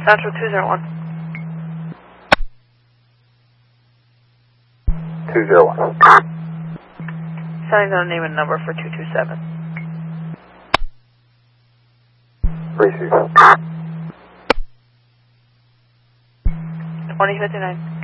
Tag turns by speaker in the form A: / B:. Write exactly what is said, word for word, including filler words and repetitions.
A: Central two zero one.
B: two zero one.
A: Sending out a name and number for two two seven.
B: Receive.
A: twenty fifty-nine.